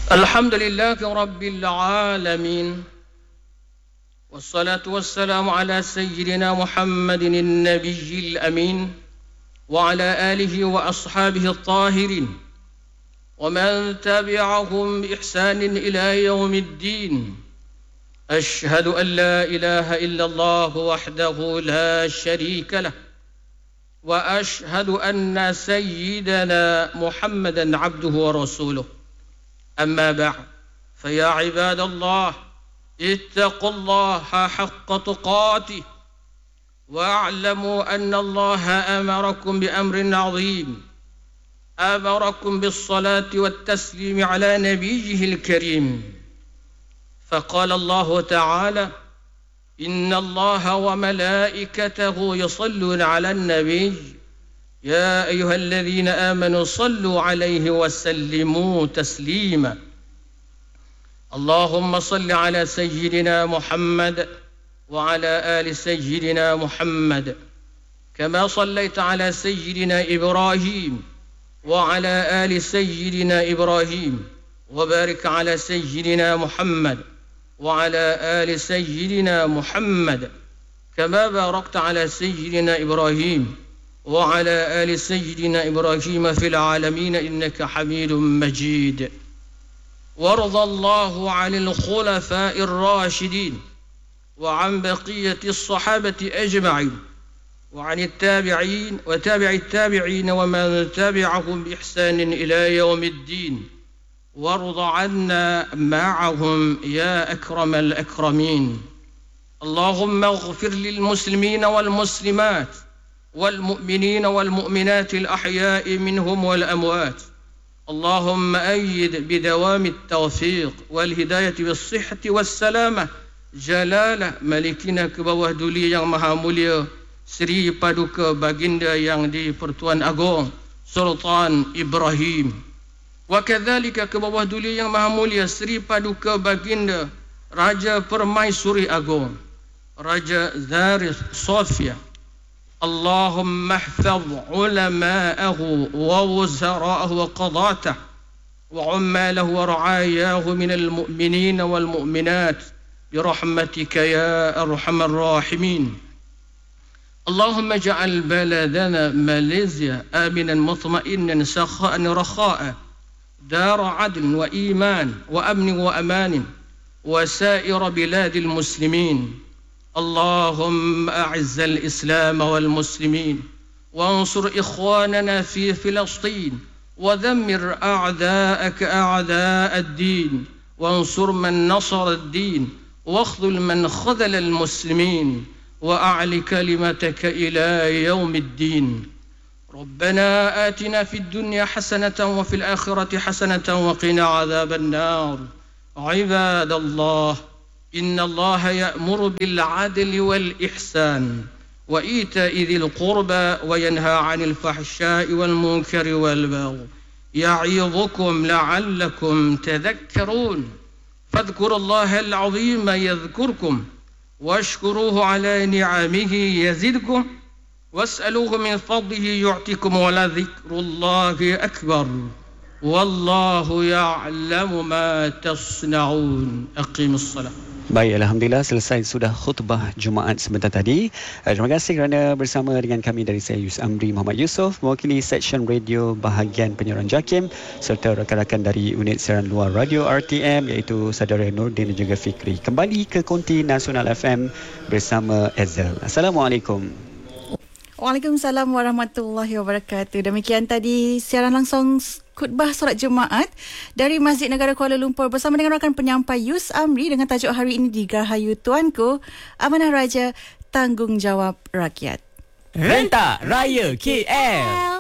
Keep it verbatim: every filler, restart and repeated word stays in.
الحمد لله رب العالمين، والصلاة والسلام على سيدنا محمد النبي الأمين وعلى آله وأصحابه الطاهرين ومن تبعهم بإحسان إلى يوم الدين. أشهد أن لا إله إلا الله وحده لا شريك له، وأشهد أن سيدنا محمدا عبده ورسوله. أما بعد، فيا عباد الله اتقوا الله حق تقاته، واعلموا أن الله أمركم بأمر عظيم، أمركم بالصلاة والتسليم على نبيه الكريم. فقال الله تعالى: إن الله وملائكته يصلون على النبي يا أيها الذين آمنوا صلوا عليه وسلموا تسليما. اللهم صل على سيدنا محمد وعلى آل سيدنا محمد، كما صليت على سيدنا إبراهيم وعلى آل سيدنا إبراهيم، وبارك على سيدنا محمد وعلى آل سيدنا محمد، كما باركت على سيدنا إبراهيم وعلى آل سيدنا إبراهيم في العالمين إنك حميد مجيد. وارض الله عن الخلفاء الراشدين وعن بقية الصحابة أجمعين وعن التابعين وتابع التابعين ومن تبعهم بإحسان إلى يوم الدين، وارض عنا معهم يا أكرم الأكرمين. اللهم اغفر للمسلمين والمسلمات والمؤمنين والمؤمنات الأحياء منهم والأموات. اللهم أيد بدوام التوفيق والهداية بالصحة والسلامة جلالة ملكنا ke bawah duli yang maha mulia Sri Paduka Baginda yang di-Pertuan Agong Sultan Ibrahim, wa kadzalika ke bawah duli yang maha mulia Sri Paduka Baginda Raja Permaisuri Agong Raja Zarif Sofia. اللهم احفظ علماءه ووزراءه وقضاته وعماله ورعاياه من المؤمنين والمؤمنات برحمتك يا أرحم الراحمين. اللهم اجعل بلدنا ماليزيا آمنا مطمئنا سخاء رخاء، دار عدل وإيمان وأمن وأمان، وسائر بلاد المسلمين. اللهم أعز الإسلام والمسلمين، وانصر إخواننا في فلسطين، ودمر أعداءك أعداء الدين، وانصر من نصر الدين، واخذل من خذل المسلمين، وأعل كلمتك إلى يوم الدين. ربنا آتنا في الدنيا حسنة وفي الآخرة حسنة وقنا عذاب النار. عباد الله، إن الله يأمر بالعدل والإحسان وإيتاء ذي القربى وينهى عن الفحشاء والمنكر والبغي يعظكم لعلكم تذكرون. فاذكروا الله العظيم يذكركم، واشكروه على نعمه يزدكم، واسألوه من فضله يعطيكم، ولذكر الله أكبر والله يعلم ما تصنعون. أقيموا الصلاة. Baik, Alhamdulillah selesai sudah khutbah Jumaat sebentar tadi. Terima kasih kerana bersama dengan kami dari saya Yus Amri Muhammad Yusof, mewakili Seksyen Radio bahagian penyiaran JAKIM, serta rakan-rakan dari unit siaran luar Radio R T M iaitu saudara Nurdin dan juga Fikri. Kembali ke Konti Nasional F M bersama Ezel. Assalamualaikum. Waalaikumsalam warahmatullahi wabarakatuh. Demikian tadi siaran langsung khutbah solat Jumaat dari Masjid Negara Kuala Lumpur bersama dengan rakan penyampai Yus Amri dengan tajuk hari ini Dirgahayu Tuanku, Amanah Raja, Tanggungjawab Rakyat. Rentak Raya K L.